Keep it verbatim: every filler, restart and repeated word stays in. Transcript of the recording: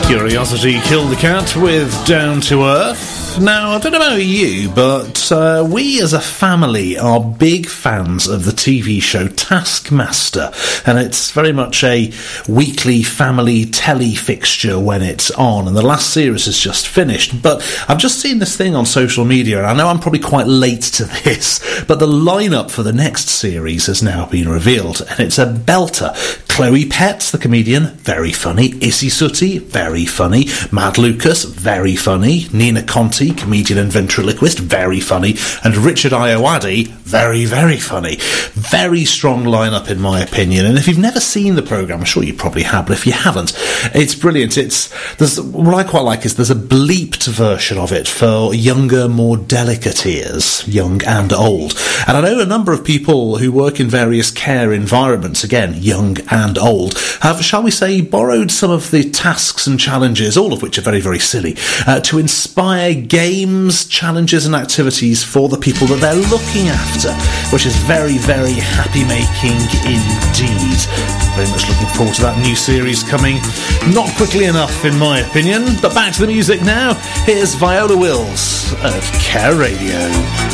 Curiosity killed the cat with Down to Earth. Now, I don't know about you, but uh, we as a family are big fans of the T V show Taskmaster, and it's very much a weekly family telly fixture when it's on, and the last series has just finished. But I've just seen this thing on social media, and I know I'm probably quite late to this, but the lineup for the next series has now been revealed, and it's a belter. Chloe Petts, the comedian, very funny. Issy Sooty, very funny. Mad Lucas, very funny. Nina Conti, comedian and ventriloquist, very funny. And Richard Ayoade, very, very funny. Very strong lineup, in my opinion. And if you've never seen the programme, I'm sure you probably have, but if you haven't, it's brilliant. It's there's what I quite like is there's a bleeped version of it for younger, more delicate ears, young and old. And I know a number of people who work in various care environments, again, young and and old, have, shall we say, borrowed some of the tasks and challenges, all of which are very, very silly, uh, to inspire games, challenges and activities for the people that they're looking after, which is very, very happy-making indeed. Very much looking forward to that new series coming not quickly enough, in my opinion. But back to the music now. Here's Viola Wills at Care Radio.